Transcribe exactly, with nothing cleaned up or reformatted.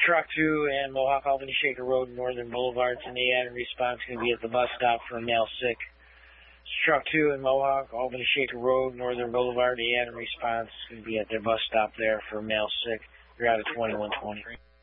Truck two and Mohawk Albany Shaker Road, Northern Boulevard. It's an A I response going to be at the bus stop for a male sick. Truck two and Mohawk Albany Shaker Road, Northern Boulevard. A I response going to be at their bus stop there for a male sick. You're out of twenty-one twenty.